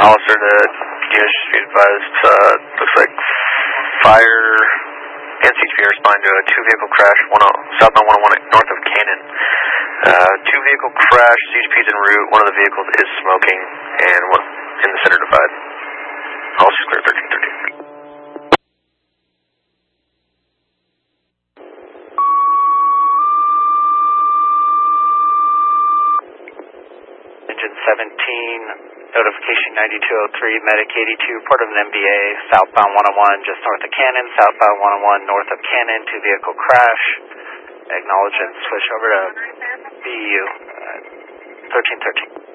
Hollister to units should be advised. Looks like fire and CHP are responding to a two-vehicle crash, southbound 101 north of Cannon. Two-vehicle crash, CHP's en route, one of the vehicles is smoking, and one in the center divide. Hollister's clear, 1313. Engine 17, notification 9203, Medic 82, part of an MBA, southbound 101 just north of Cannon, southbound 101 north of Cannon, two-vehicle crash. Acknowledge and switch over to BU 1313.